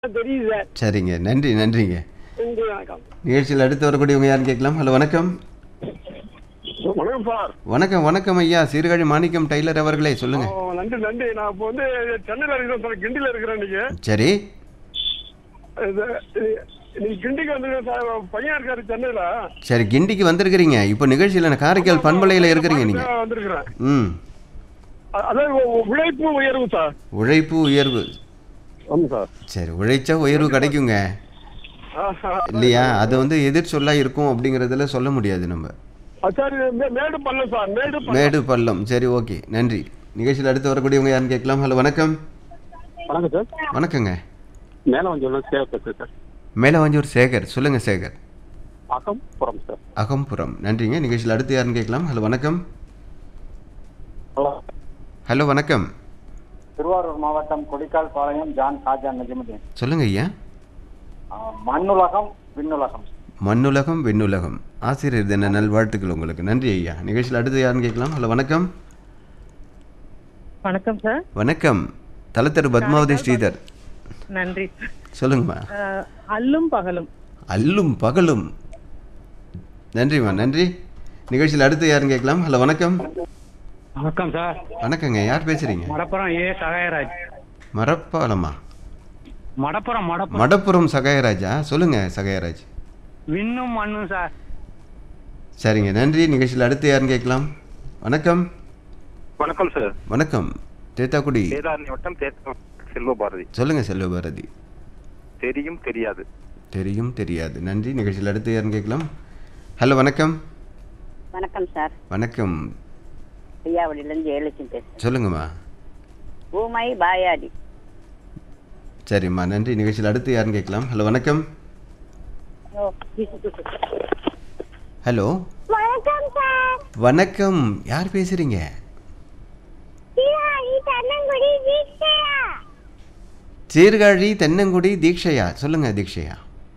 தெரியுது சார். சரிங்க, நன்றி நன்றிங்க. நன்றி, வணக்கம். நிகழ்ச்சியில் அடுத்து வரக்கூடியவங்க யாருன்னு கேட்கலாம். ஹலோ வணக்கம். வணக்கம் சார். வணக்கம் வணக்கம் ஐயா, சீர்காழி மாணிக்கம் டெய்லர் அவர்களே சொல்லுங்க. நன்றி நன்றி. நான் இப்போ வந்து சென்னையில் இருக்கிறேன் சார், கிண்டியில் இருக்கிறேன். இன்னைக்கு சரி நீங்க கிண்டிக்கு வந்துருக்கேன் சார். பையன் இருக்காரு சென்னையில். சரி, கிண்டிக்கு வந்திருக்கிறீங்க. இப்போ நிகழ்ச்சியில் காரைக்கால் பண்பலையில் இருக்கிறீங்க நீங்க. வந்திருக்கிறேன். ம், அதாவது உழைப்பு உயர்வு சார். உழைப்பு உயர்வு. ஆமாம் சார். சரி, உழைச்சா உயர்வு கிடைக்குங்க இல்லையா? அது வந்து எதிர் சொல்லா இருக்கும் அப்படிங்கிறதுல சொல்ல முடியாது நம்ம. சார், மேடு பள்ளம் சார், மேடு பள்ளம். சரி, ஓகே, நன்றி. நிகழ்ச்சியில் அடுத்து வரக்கூடியவங்க யாருன்னு கேட்கலாம். ஹலோ வணக்கம். வணக்கம் சார். வணக்கங்க. மேலவஞ்சூர் சேகர் பேசுகிறேன் சார். மேலவஞ்சூர் சேகர் சொல்லுங்க. சேகர் அகம்புரம் சார். அகம்புரம். நன்றிங்க. நிகழ்ச்சியில் அடுத்து யாருன்னு கேட்கலாம். ஹலோ வணக்கம். ஹலோ, ஹலோ வணக்கம். திருவாரூர் மாவட்டம் கொடிக்கால் பாளையம் ஜான் காஜா நஜிமுதீன். சொல்லுங்க ஐயா. மண்ணுலகம் விண்ணுலகம். மண்ணுலகம் விண்ணுலகம். ஆசிரியர் தின நல்வாழ்த்துக்கள் உங்களுக்கு. நன்றி ஐயா. நிகழ்ச்சியில் அடுத்து யாருன்னு கேட்கலாம். ஹலோ வணக்கம். வணக்கம் சார். வணக்கம். தலத்தரு பத்மாவதி ஸ்ரீதர். நன்றி. சொல்லுங்கம்மா. அல்லும் பகலும். அல்லும் பகலும். நன்றிம்மா, நன்றி. நிகழ்ச்சியில் அடுத்து யாருன்னு கேட்கலாம். ஹலோ வணக்கம். வணக்கம் சார். வணக்கங்க. யார் பேசுறீங்க? மடப்புறம் ஏ சகாயராஜ். மரப்பாலமா? மடப்புறம் மடப்புறம் சகாயராஜா. சொல்லுங்க சகாயராஜ். விண்ணும் மண்ணும் சார். சரிங்க, நன்றி. நிகழ்ச்சியில் அடுத்து யாருன்னு கேட்கலாம். வணக்கம். வணக்கம் சார். வணக்கம். தேத்தாக்குடி. வட்டம் செல்வ பாரதி. சொல்லுங்க செல்வ பாரதி. தெரியும் தெரியாது. தெரியும் தெரியாது. நன்றி. நிகழ்ச்சியில் அடுத்து யாருன்னு கேட்கலாம். ஹலோ வணக்கம். வணக்கம் சார். வணக்கம். ஐயாவடியிலேருந்து ஜெயலட்சுமி பேசுகிறேன். சொல்லுங்கம்மா. ஊமை பாயாடி. சரிம்மா, நன்றி. நிகழ்ச்சியில் அடுத்து யாருன்னு கேட்கலாம். ஹலோ வணக்கம். ஹலோ வணக்கம் சார். வணக்கம். யார் பேசுறீங்க? சீர்காழி தென்னங்குடி தீக்ஷயா. சொல்லுங்க தீக்ஷயா.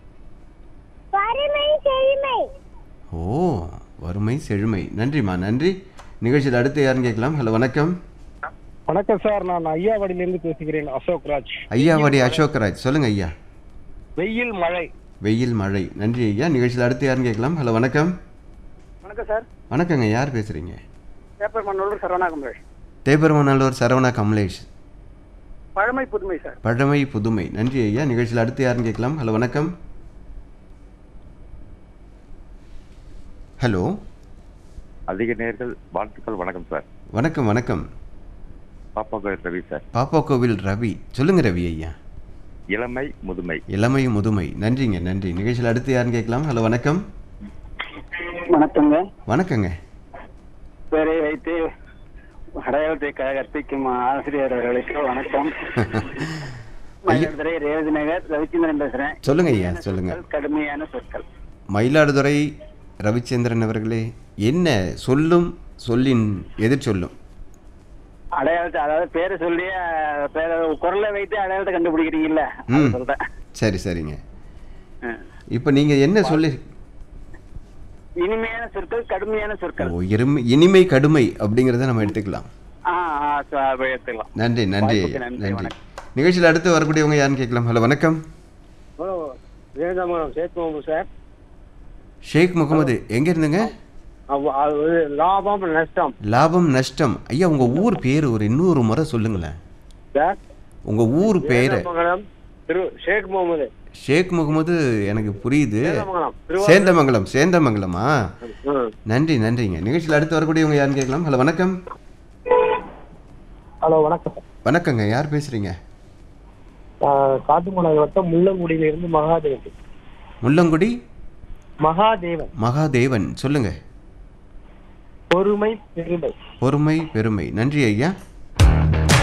ஓ, வறுமை செழுமை. நன்றிம்மா, நன்றி. நிகழ்ச்சியில் அடுத்து யாருன்னு கேட்கலாம். ஹலோ வணக்கம். வணக்கம் சார். நான் ஐயாவாடியிலேருந்து பேசுகிறேன். அசோக் ராஜ். ஐயாவாடி அசோக் ராஜ். சொல்லுங்க ஐயா. வெயில் மழை. வெயில் மழை. நன்றி ஐயா. நிகழ்ச்சியில் அடுத்து யாருன்னு கேட்கலாம். ஹலோ வணக்கம். வணக்கம் சார். வணக்கங்க. யார் பேசுறீங்க? பேப்பர்மன்னூர் சரவணா கமலேஷ். தேப்பெருமநல்லூர் சரவணா கமலேஷ். பழமை புதுமை சார். பழமை புதுமை. நன்றி ஐயா. நிகழ்ச்சியில் அடுத்து யாருன்னு கேட்கலாம். ஹலோ வணக்கம். ஹலோ. அதிக நேர்கள் வாழ்த்துக்கள். வணக்கம் சார். வணக்கம் வணக்கம். பாப்பாக்கோவில் ரவி சார். பாப்பாக்கோவில் ரவி. சொல்லுங்க ரவி ஐயா. இளமை முதுமை. இளமை முதுமை. நன்றிங்க, நன்றி. நிகழ்ச்சியில் அடுத்து யாருன்னு கேட்கலாம். ஹலோ வணக்கம். வணக்கங்க. வணக்கங்க. பேரை வைத்து அடையாளத்தை கற்பிக்கும் ஆசிரியர் அவர்களுக்கு வணக்கம். மயிலாடுதுறை ரேவதி நகர் ரவிச்சந்திரன் பேசுறேன். சொல்லுங்க ஐயா, சொல்லுங்க. கடுமையான சொற்கள். மயிலாடுதுறை ரவிச்சந்திரன் அவர்களே, என்ன சொல்லும் சொல்லின் எதிர் சொல்லும்? அடையாளத்தை, அதாவது பேரை சொல்லி குரலை வைத்து அடையாளத்தை கண்டுபிடிக்கிறீங்கல்ல, சொல்றேன். சரி சரிங்க. இப்போ நீங்க என்ன சொல்லி? இனிமையான சொற்கள், கடுமையான சொற்கள். ஓ, இனிமை கடுமை அப்படிங்கிறத நம்ம எடுத்துக்கலாம். எடுத்துக்கலாம். நன்றி நன்றி நன்றி. நிகழ்ச்சியில் அடுத்து வரக்கூடியவங்க யாருன்னு கேட்கலாம். ஹலோ வணக்கம். சார். ஷேக் முகமது. எங்க இருந்துங்க? லாபம் நஷ்டம். லாபம் நஷ்டம். ஐயா, உங்க ஊர் பேரு ஒரு இன்னொரு முறை சொல்லுங்களேன். உங்க ஊர் பேரு? ஷேக் முகமது. ஷேக் முகமது. எனக்கு புரியுது. சேந்தமங்கலம். சேந்தமங்கலமா? நன்றி நன்றிங்க. நிகழ்ச்சியில் அடுத்து வரக்கூடியவங்க யாருன்னு கேட்கலாம். ஹலோ வணக்கம். ஹலோ வணக்கம். வணக்கங்க. யார் பேசுறீங்க? காட்டுமலை வட்டம் முள்ளங்குடியிலிருந்து மகாதேவன். முள்ளங்குடி மகாதேவன். மகாதேவன். சொல்லுங்க. பொறுமை பெருமை. பொறுமை பெருமை. நன்றி ஐயா.